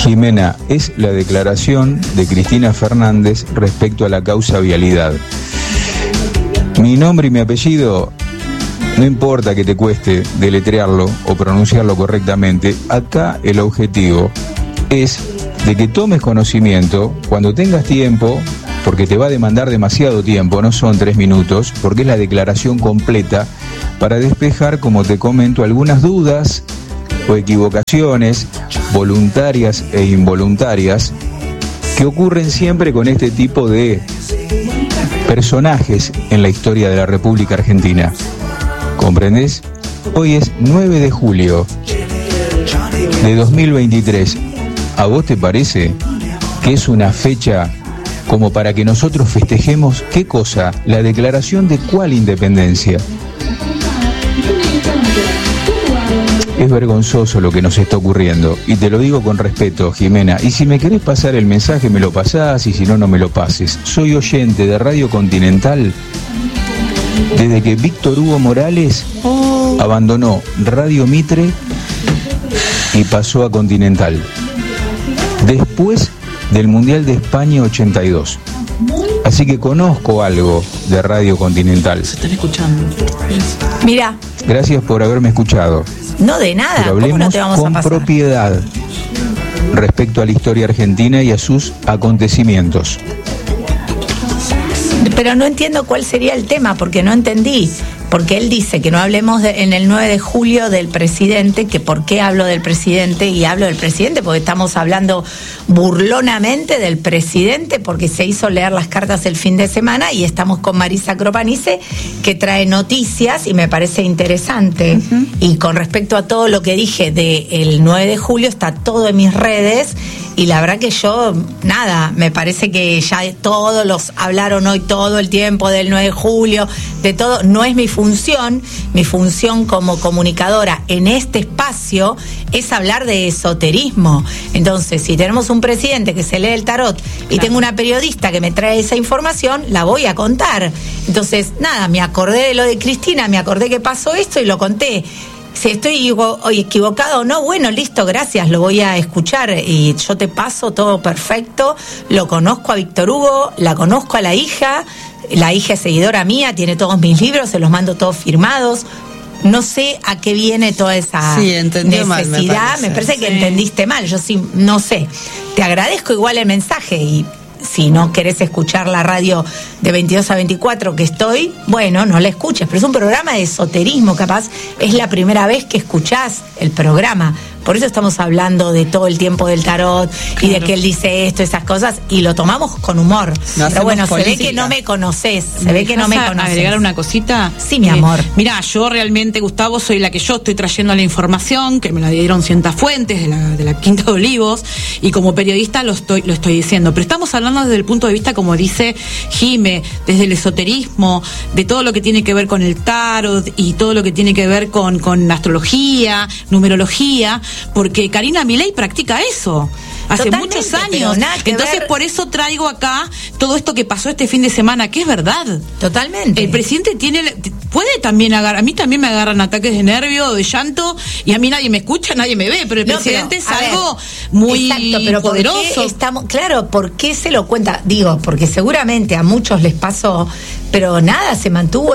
Jimena, es la declaración de Cristina Fernández respecto a la causa vialidad. Mi nombre y mi apellido, no importa que te cueste deletrearlo o pronunciarlo correctamente, acá el objetivo es de que tomes conocimiento cuando tengas tiempo, porque te va a demandar demasiado tiempo, no son 3 minutos, porque es la declaración completa, para despejar, como te comento, algunas dudas o equivocaciones voluntarias e involuntarias que ocurren siempre con este tipo de personajes en la historia de la República Argentina. ¿Comprendés? Hoy es 9 de julio de 2023. ¿A vos te parece que es una fecha como para que nosotros festejemos qué cosa? ¿La declaración de cuál independencia? Es vergonzoso lo que nos está ocurriendo, y te lo digo con respeto, Jimena, y si me querés pasar el mensaje me lo pasás, y si no, no me lo pases. Soy oyente de Radio Continental desde que Víctor Hugo Morales abandonó Radio Mitre y pasó a Continental, después del Mundial de España 82. Así que conozco algo de Radio Continental. Se están escuchando. Mira. Gracias por haberme escuchado. No, de nada. Pero hablemos ¿Cómo no te vamos con a pasar? propiedad respecto a la historia argentina y a sus acontecimientos. Pero no entiendo cuál sería el tema, porque no entendí. Porque él dice que no hablemos en el 9 de julio del presidente, que por qué hablo del presidente, y hablo del presidente porque estamos hablando burlonamente del presidente, porque se hizo leer las cartas el fin de semana, y estamos con Marisa Cropanice, que trae noticias y me parece interesante. Uh-huh. Y con respecto a todo lo que dije del 9 de julio, está todo en mis redes, y la verdad que yo, nada, me parece que ya todos los hablaron hoy todo el tiempo del 9 de julio, de todo. No es mi función como comunicadora en este espacio es hablar de esoterismo. Entonces, si tenemos un presidente que se lee el tarot, claro, y tengo una periodista que me trae esa información, la voy a contar. Entonces, nada, me acordé de lo de Cristina, me acordé que pasó esto y lo conté. Si estoy hoy equivocado o no, bueno, listo, gracias, lo voy a escuchar y yo te paso todo perfecto. Lo conozco a Víctor Hugo, la conozco a la hija es seguidora mía, tiene todos mis libros, se los mando todos firmados. No sé a qué viene toda esa necesidad, mal, me parece que entendiste mal, yo sí, no sé. Te agradezco igual el mensaje, y si no querés escuchar la radio de 22 a 24 que estoy, bueno, no la escuches, pero es un programa de esoterismo, capaz es la primera vez que escuchás el programa. Por eso estamos hablando de todo el tiempo del tarot, claro, y de que él dice esto, esas cosas, y lo tomamos con humor. No, pero bueno, política. Se ve que no me conocés, ¿Agregar una cosita? Sí, mi amor. Mirá, yo realmente, Gustavo, soy la que yo estoy trayendo la información, que me la dieron ciertas fuentes de la Quinta de Olivos, y como periodista lo estoy diciendo. Pero estamos hablando desde el punto de vista, como dice Jime, desde el esoterismo, de todo lo que tiene que ver con el tarot y todo lo que tiene que ver con astrología, numerología, porque Karina Milei practica eso hace muchos años. Entonces, por eso traigo acá todo esto que pasó este fin de semana, que es verdad. Totalmente. El presidente puede también agarrar, a mí también me agarran ataques de nervio, de llanto, y a mí nadie me escucha, nadie me ve, pero el presidente es algo muy poderoso. ¿Por qué se lo cuenta? Digo, porque seguramente a muchos les pasó, pero nada, se mantuvo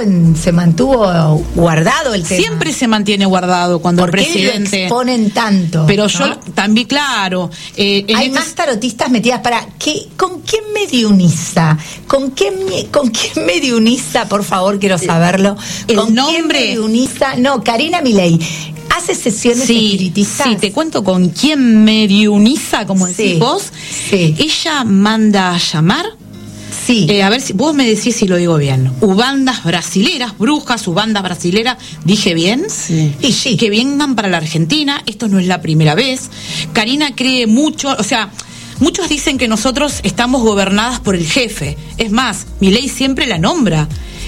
guardado el tema. Siempre se mantiene guardado cuando el presidente. ¿Por qué lo exponen tanto? Pero ¿no? Yo también, claro. Hay más tarotistas metidas ¿con quién mediuniza? ¿Con quién mediuniza? Por favor, quiero saberlo. ¿Con quién mediuniza? No, Karina Milei. ¿Hace sesiones espiritistas? Sí, te cuento con quién mediuniza, como decís vos. Sí. Ella manda a llamar. Sí. A ver si vos me decís si lo digo bien. Ubandas brasileras, brujas, ubandas brasileras, ¿dije bien? Sí. Y sí, que vengan para la Argentina. Esto no es la primera vez. Karina cree mucho, o sea, muchos dicen que nosotros estamos gobernadas por el jefe. Es más, Milei siempre la nombra.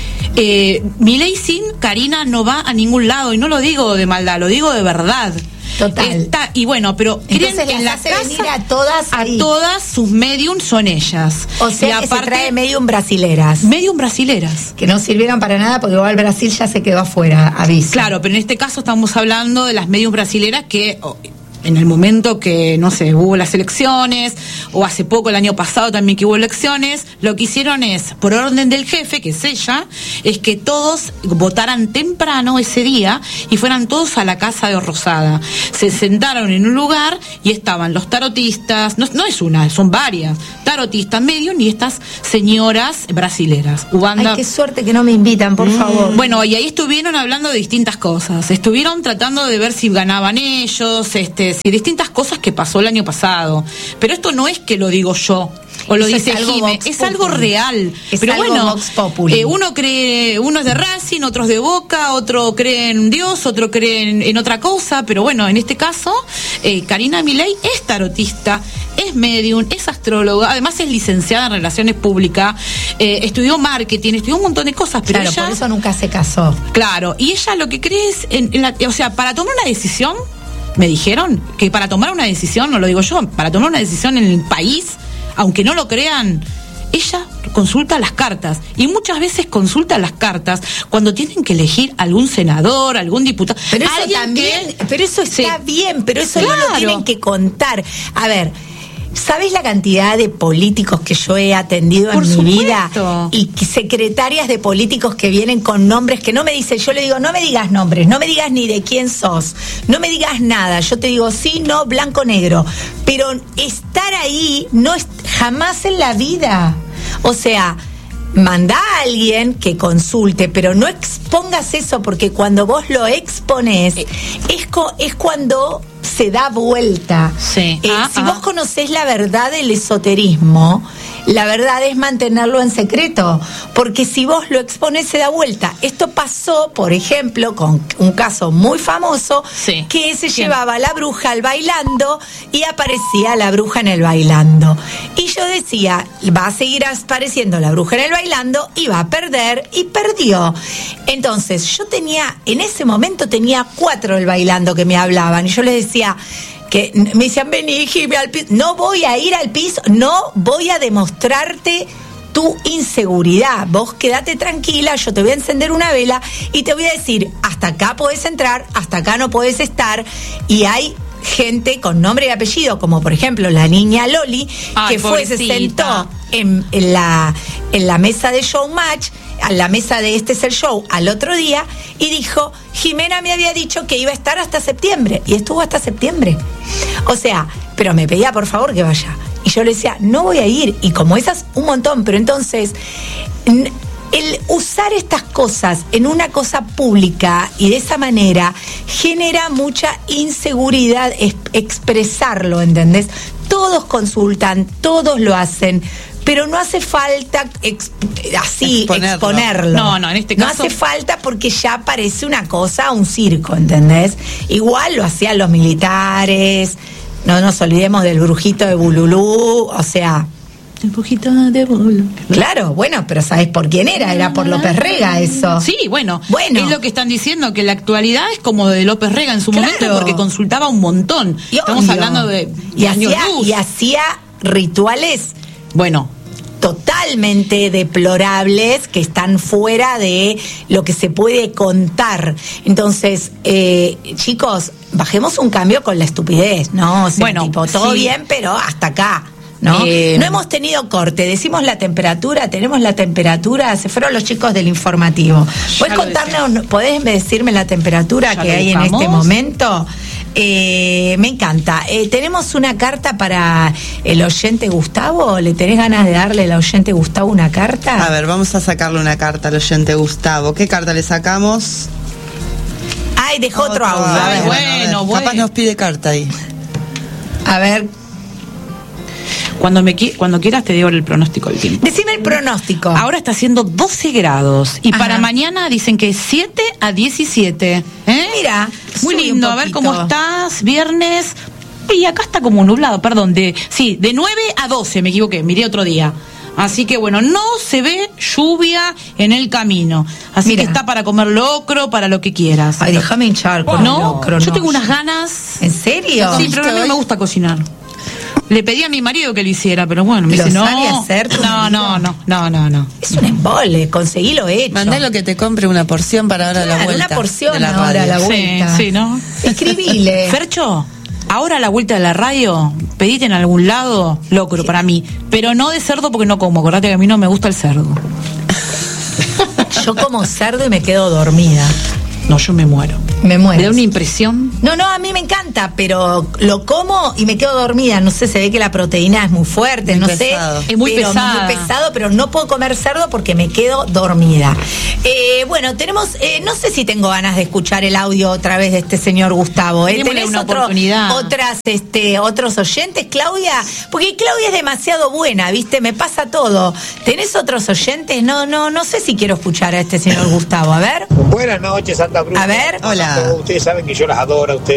Milei sin Karina no va a ningún lado, y no lo digo de maldad, lo digo de verdad. Total. Y bueno, pero creen que en la casa a todas sus mediums son ellas. O sea, que se trae medium brasileras. Que no sirvieron para nada porque igual Brasil ya se quedó afuera, aviso. Claro, pero en este caso estamos hablando de las mediums brasileras que en el momento que, no sé, hubo las elecciones, o hace poco, el año pasado también que hubo elecciones, lo que hicieron es, por orden del jefe, que es ella, es que todos votaran temprano ese día y fueran todos a la casa de Rosada. Se sentaron en un lugar y estaban los tarotistas, no es una, son varias, tarotistas, medium y estas señoras brasileras. Ubanda. Ay, qué suerte que no me invitan, por favor. Bueno, y ahí estuvieron hablando de distintas cosas. Estuvieron tratando de ver si ganaban ellos, si distintas cosas que pasó el año pasado. Pero esto no es que lo digo yo o lo dice Jime, es algo real. Pero bueno, uno cree, uno es de Racing, otros de Boca, otro cree en Dios, otro cree en otra cosa, pero bueno, en este caso, Karina Milei es tarotista, es medium, es astróloga, además es licenciada en Relaciones Públicas, estudió marketing, estudió un montón de cosas, pero claro, ella, por eso nunca se casó. Claro, y ella lo que cree es, o sea, para tomar una decisión, me dijeron que para tomar una decisión, no lo digo yo, para tomar una decisión en el país, aunque no lo crean, ella consulta las cartas y muchas veces consulta las cartas cuando tienen que elegir algún senador, algún diputado. Pero eso también, pero eso está bien, pero eso no lo tienen que contar. A ver, ¿sabés la cantidad de políticos que yo he atendido en mi vida? Y secretarias de políticos que vienen con nombres que no me dicen, yo le digo, no me digas nombres, no me digas ni de quién sos, no me digas nada, yo te digo sí, no, blanco, negro, pero estar ahí no es jamás en la vida. O sea, manda a alguien que consulte, pero no expongas eso, porque cuando vos lo exponés es cuando se da vuelta. Sí. Si vos conocés la verdad del esoterismo, la verdad es mantenerlo en secreto, porque si vos lo exponés se da vuelta. Esto pasó, por ejemplo, con un caso muy famoso, que se llevaba a la bruja al bailando y aparecía la bruja en el bailando. Y yo decía, va a seguir apareciendo la bruja en el bailando y va a perder, y perdió. Entonces, yo en ese momento tenía 4 del bailando que me hablaban, y yo les decía, que me decían, vení, Jime, al piso. No voy a ir al piso, no voy a demostrarte tu inseguridad. Vos quédate tranquila, yo te voy a encender una vela y te voy a decir, hasta acá podés entrar, hasta acá no podés estar. Y hay gente con nombre y apellido, como por ejemplo la niña Loli, que se sentó en la mesa de Showmatch, a la mesa de Este es el Show, al otro día, y dijo, Jimena me había dicho que iba a estar hasta septiembre, y estuvo hasta septiembre. O sea, pero me pedía por favor que vaya, y yo le decía, no voy a ir, y como esas, un montón. Pero entonces, el usar estas cosas en una cosa pública y de esa manera genera mucha inseguridad expresarlo, ¿entendés? Todos consultan, todos lo hacen, pero no hace falta exponerlo. No, en este caso no hace falta, porque ya parece una cosa, un circo, ¿entendés? Igual lo hacían los militares, no nos olvidemos del brujito de Bululú, o sea... El brujito de Bululú. Claro, bueno, pero ¿sabés por quién era? Era por López Rega eso. Sí, bueno, es lo que están diciendo, que la actualidad es como de López Rega en su momento, porque consultaba un montón. Estamos hablando de años luz. Y hacía rituales... Bueno, totalmente deplorables, que están fuera de lo que se puede contar. Entonces, chicos, bajemos un cambio con la estupidez, ¿no? O sea, bueno, tipo, todo bien, pero hasta acá, ¿no? No hemos tenido corte, decimos la temperatura, tenemos la temperatura, se fueron los chicos del informativo. ¿Podés decirme la temperatura que hay en este momento? Me encanta. Tenemos una carta para el oyente Gustavo. ¿Le tenés ganas de darle al oyente Gustavo una carta? A ver, vamos a sacarle una carta al oyente Gustavo. ¿Qué carta le sacamos? Ay, dejó otro audio. A ver, bueno. Capaz nos pide carta ahí. A ver. Cuando quieras te digo el pronóstico del tiempo. Decime el pronóstico. Ahora está haciendo 12 grados y para mañana dicen que 7 a 17. Mira, muy lindo. A ver cómo estás. Viernes. Y acá está como nublado, perdón. De 9 a 12, me equivoqué, miré otro día. Así que bueno, no se ve lluvia en el camino. Así que está para comer locro, para lo que quieras. Ay, déjame hinchar con el locro. Yo tengo unas ganas. ¿En serio? Sí, pero a mí me gusta cocinar. Le pedí a mi marido que lo hiciera, pero bueno, me dice, no. No. Es un embole, conseguilo hecho. Mandalo que te compre una porción para ahora la vuelta. Una porción ahora a la vuelta. Sí, ¿no? Escribile. Fercho, Ahora a la vuelta de la radio, pedite en algún lado, locro para mí. Pero no de cerdo porque no como. Acordate que a mí no me gusta el cerdo. Yo como cerdo y me quedo dormida. No, yo me muero. Me muero. ¿Me da una impresión? No, a mí me encanta, pero lo como y me quedo dormida. No sé, se ve que la proteína es muy fuerte, Muy no pesado. sé. Es muy pesada. Muy pesado, pero no puedo comer cerdo porque me quedo dormida. Bueno, tenemos, no sé si tengo ganas de escuchar el audio otra vez de este señor Gustavo. Démosle ¿Tenés una oportunidad. otros oyentes, Claudia? Porque Claudia es demasiado buena, ¿viste? Me pasa todo. ¿Tenés otros oyentes? No sé si quiero escuchar a este señor Gustavo. A ver. Buenas noches, Santa Cruz. A ver. Hola. Ustedes saben que yo las adoro a ustedes.